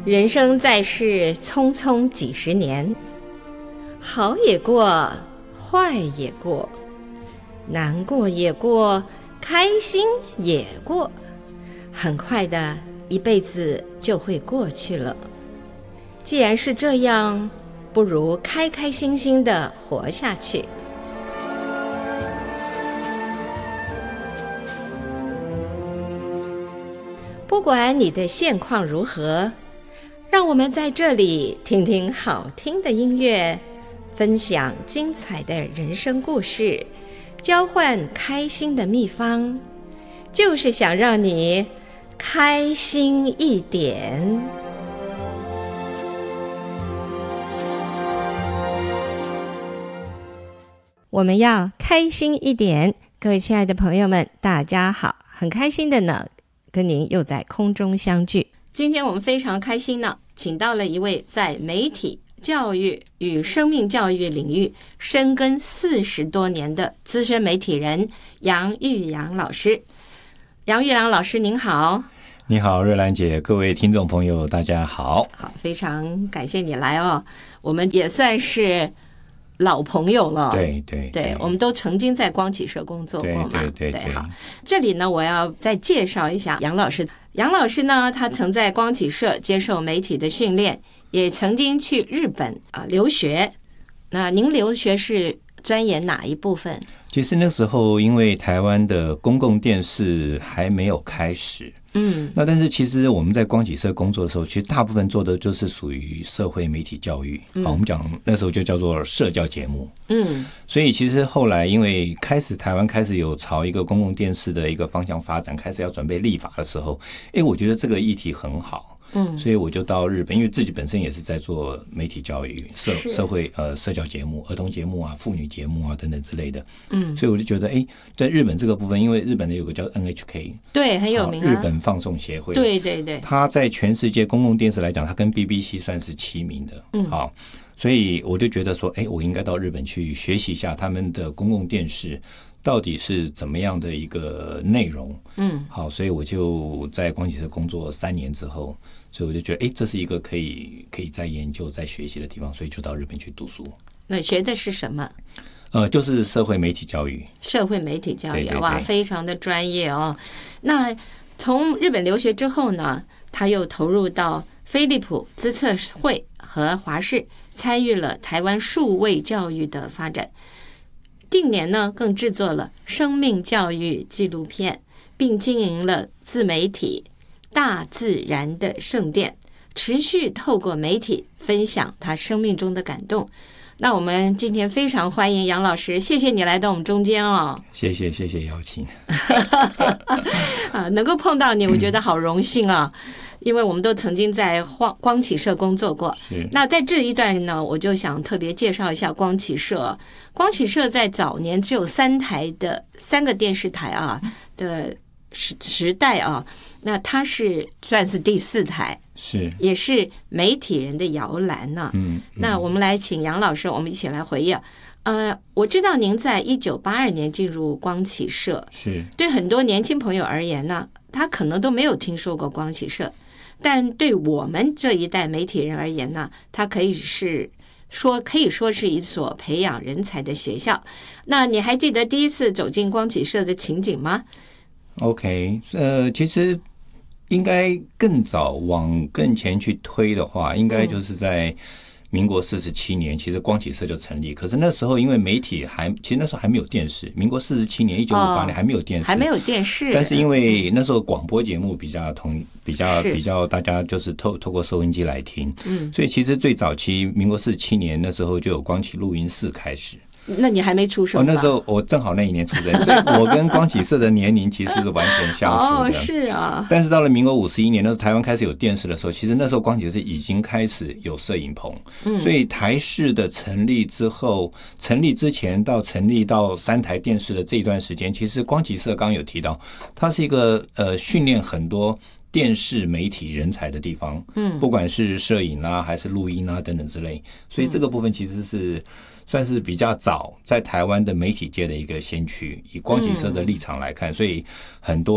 人生在世，匆匆几十年，好也过，坏也过，难过也过，开心也过，很快的一辈子就会过去了。既然是这样，不如开开心心的活下去。不管你的现况如何，让我们在这里听听好听的音乐，分享精彩的人生故事，交换开心的秘方，就是想让你开心一点。我们要开心一点，各位亲爱的朋友们，大家好，很开心的呢，跟您又在空中相聚。今天我们非常开心呢，请到了一位在媒体教育与生命教育领域深耕40多年的资深媒体人杨玉阳老师。杨玉阳老师您好。 你好，瑞兰姐，各位听众朋友大家好。 好，非常感谢你来哦，我们也算是老朋友了。 对， 我们都曾经在光启社工作过嘛。 对， 好，这里呢，我要再介绍一下杨老师。杨老师呢，他曾在光启社接受媒体的训练，也曾经去日本留学。那您留学是钻研哪一部分？ 其实那时候因为台湾的公共电视还没有开始，那但是其实我们在光启社工作的时候，其实大部分做的就是属于社会媒体教育，好，我们讲那时候就叫做社教节目，所以其实后来因为台湾开始有朝一个公共电视的一个方向发展，开始要准备立法的时候，我觉得这个议题很好。所以我就到日本，因为自己本身也是在做媒体教育、社会社交节目、儿童节目啊、妇女节目啊等等之类的。所以我就觉得，在日本这个部分，因为日本的有个叫 NHK， 对，很有名啊， 日本放送协会， 对， 它在全世界公共电视来讲，它跟 BBC 算是齐名的。好，所以我就觉得说，我应该到日本去学习一下他们的公共电视到底是怎么样的一个内容。好，所以我就在光启社工作3年之后，所以我就觉得这是一个可以再研究再学习的地方，所以就到日本去读书。 那学的是什么？ 就是社会媒体教育。社会媒体教育， 对， 哇，非常的专业哦。那从日本留学之后呢，他又投入到飞利浦资策会和华视，参与了台湾数位教育的发展。近年呢，更制作了生命教育纪录片，并经营了自媒体大自然的圣殿，持续透过媒体分享他生命中的感动。那我们今天非常欢迎杨老师，谢谢你来到我们中间哦。 谢谢邀请。 能够碰到你，我觉得好荣幸啊。因为我们都曾经在光启社工作过。那在这一段呢，我就想特别介绍一下光启社。光启社在早年只有3个电视台的时代啊，那它是算是第4台，也是媒体人的摇篮呢。那我们来请杨老师，我们一起来回忆。我知道您在1982年进入光启社，对很多年轻朋友而言呢，他可能都没有听说过光启社，但对我们这一代媒体人而言呢，它可以说是一所培养人才的学校。那你还记得第一次走进光启社的情景吗？ OK， 其实应该更早往更前去推的话，应该就是在民国47年，其实光启社就成立。可是那时候因为媒体其实那时候还没有电视，民国47年1958年还没有电视，但是因为那时候广播节目比较大家就是透过收音机来听，所以其实最早期民国47年那时候就有光启录音室开始。 那你还没出生吧？ 那时候我正好那一年出生，所以我跟光启社的年龄其实是完全相符的。 是啊。但是到了民国51年，那时候台湾开始有电视的时候，其实那时候光启社已经开始有摄影棚，所以台视的成立之后，成立之前到成立到3台电视的这一段时间，其实光启社刚刚有提到，它是一个训练很多电视媒体人才的地方，不管是摄影啦还是录音啦等等之类，所以这个部分其实是算是比较早在台湾的媒体界的一个先驱，以光启社的立场来看，所以很多